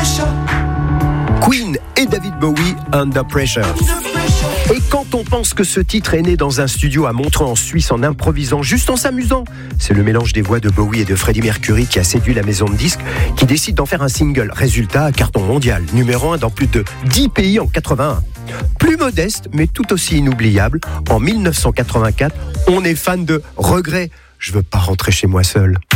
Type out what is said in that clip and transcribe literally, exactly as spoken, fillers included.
Queen et David Bowie, Under Pressure. Et quand on pense que ce titre est né dans un studio à Montreux en Suisse en improvisant, juste en s'amusant, c'est le mélange des voix de Bowie et de Freddie Mercury qui a séduit la maison de disques qui décide d'en faire un single. Résultat, carton mondial, numéro un dans plus de dix pays en quatre-vingt-un. Plus modeste, mais tout aussi inoubliable, en dix-neuf cent quatre-vingt-quatre, on est fan de Regret. Je veux pas rentrer chez moi seul.